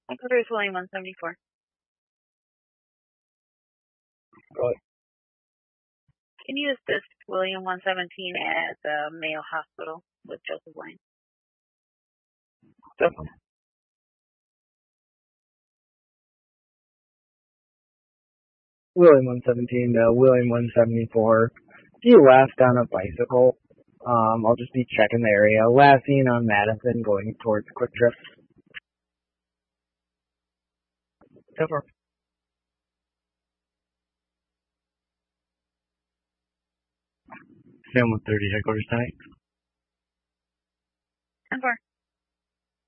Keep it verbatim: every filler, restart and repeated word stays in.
Headquarters William one seventy-four. Go ahead. Can you assist William one seventeen at the Mayo Hospital with Joseph Lane? Definitely. William one seventeen to William one seventy-four. See last on a bicycle. Um, I'll just be checking the area. Last seen on Madison going towards Quick Trip. Definitely. Sam one thirty headquarters tonight.